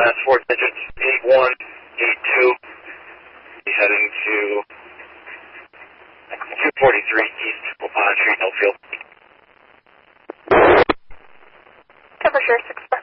last four digits, 8182. Be heading to 243 East Pond Street, Hillfield. Cover share 6